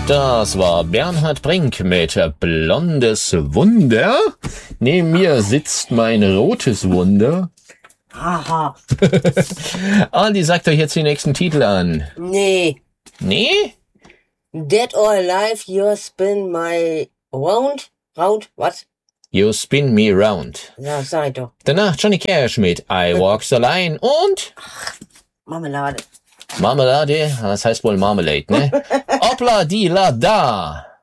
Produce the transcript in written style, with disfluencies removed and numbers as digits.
Das war Bernhard Brink mit Blondes Wunder. Neben mir sitzt mein rotes Wunder. Haha. Andi, sagt euch jetzt die nächsten Titel an. Nee. Nee? Dead or Alive, you spin my round, was? You Spin Me Round. Ja, sag ich doch. Danach Johnny Cash mit I Walk the Line und Marmelade. Marmelade, das heißt wohl Marmalade, ne? Opla di la da.